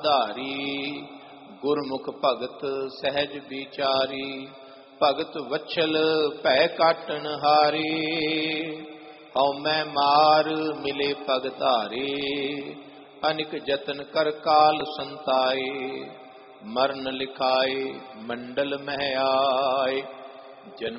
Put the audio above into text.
ਧਾਰੀ ਗੁਰਮੁਖ ਭਗਤ ਸਹਿਜ ਵਿਚਾਰੀ। ਭਗਤ ਵਛਲ ਭੈ ਕਾਟਣ ਹਾਰੀ ਹਉ ਮੈਂ ਮਾਰ ਮਿਲੇ ਪਗ ਧਾਰੇ। ਅਨਿਕ ਜਤਨ ਕਰ ਕਾਲ ਸੰਤਾਏ ਮਰਨ ਲਿਖਾਏ ਮੰਡਲ ਮਹਿ ਆਏ। ਜਨਮ